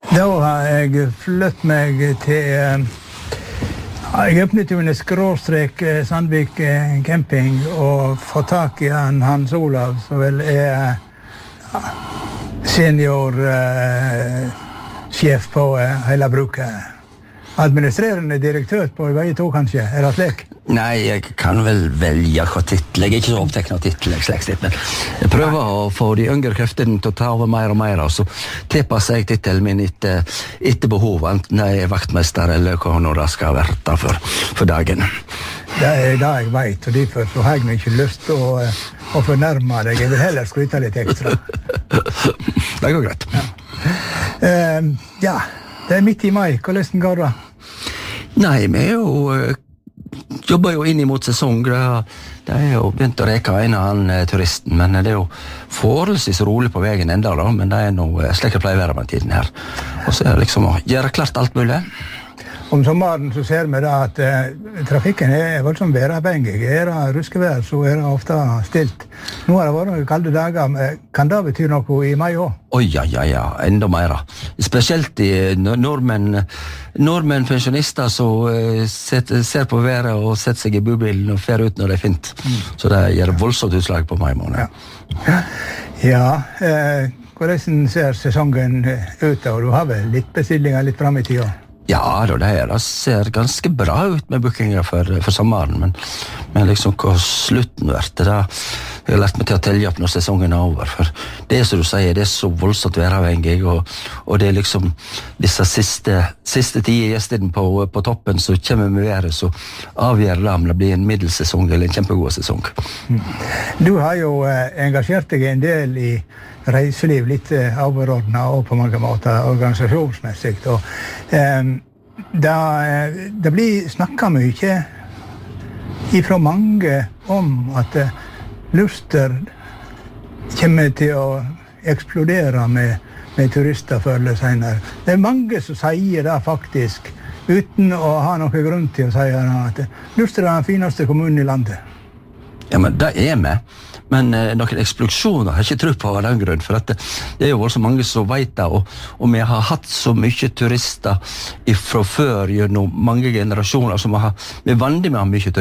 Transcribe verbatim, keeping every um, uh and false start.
Da har jeg flyttet meg til... Jeg åpnet jo en skråstrek Sandvik camping og fått tak i han Hans Olav, som vel er senior uh, sjef på uh, hele bruket. Administrerende direktør på vei to, kanskje? Er det slik? Nei, jeg kan vel velge hva titel. Jeg er ikke så opptatt av titel, jeg slik sett, men jeg prøver å få de yngre kreftene til å ta over mer og mer, og så tilpasser jeg titelen min etter, etter behov, enten jeg er vaktmester eller hva nå det skal være for, for dagen. Det er det jeg vet, og derfor så har jeg ikke lyst til å, å fornærme deg. Jeg vil heller skryte litt ekstra. Det går greit. Ja. Uh, ja, det er midt i mai. Hvordan går det? Nei, vi er jo... Uh, jobber jo inn imot sesong. Det er jo begynt å reke en av han eh, turisten, men det er jo forholdsvis rolig på veien enda da, men det er noe slik det pleier å være med tiden her. Og så er det liksom å gjøre klart alt mulig. Om sommeren så ser vi da at eh, trafikken er voldsomt væravhengig. Er det ruskevær, så er det ofte stilt. Nå har det vært noen kalde dager. Kan det bety noe i mai også? Oi, ja, ja, ja, enda mer. Spesielt i nordmenn, nordmenn pensjonister som uh, set, ser på været og setter seg i bubilen og fer ut når det er fint. Mm. Så det gjør voldsomt utslag på mai måned. Ja, ja eh, hvordan ser sesongen ut da? Du har vel litt bestillinger litt frem i tida? Ja, det her ser ganske bra ut med bookinger for, for sommeren, men, men liksom hva slutten vært det da, jeg har lært meg til å telle opp når sesongen er over, for det er som du sier, det er så voldsomt væravhengig, og, og det er liksom disse siste, siste tida gjestene på, på toppen som kommer med været, så avgjør det om det blir en middelsesong eller en kjempegod sesong. Du har jo eh, engasjert deg en del i reiseliv, litt eh, overordnet og på mange måter organisasjonsmessig. Og, eh, da, det blir snakket mye ifra mange om at eh, Luster kommer til å eksplodere med, med turister før eller senere. Det er mange som sier det faktisk, uten å ha noen grunn til å si at Luster er den fineste kommunen i landet. Ja, men det er med. Men eh, noen eksplosjoner har jeg ikke tro på av den grunn, for at det, det er jo også mange som vet det, og, og vi har hatt så mye turister fra før gjennom mange generasjoner, som har, vi er vanlig med å ha mye turister.